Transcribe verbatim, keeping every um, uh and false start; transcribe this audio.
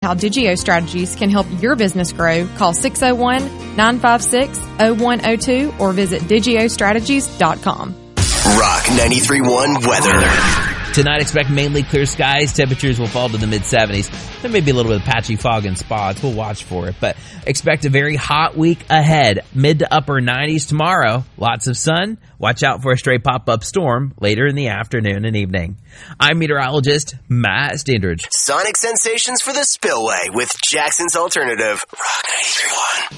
how Digio Strategies can help your business grow, call six oh one, nine five six, oh one oh two or visit digio strategies dot com. Rock ninety-three point one weather. Tonight, expect mainly clear skies. Temperatures will fall to the mid-seventies. There may be a little bit of patchy fog in spots. We'll watch for it. But expect a very hot week ahead. Mid to upper nineties tomorrow. Lots of sun. Watch out for a stray pop-up storm later in the afternoon and evening. I'm meteorologist Matt Standridge. Sonic sensations for the spillway with Jackson's Alternative. Rock ninety-three point one.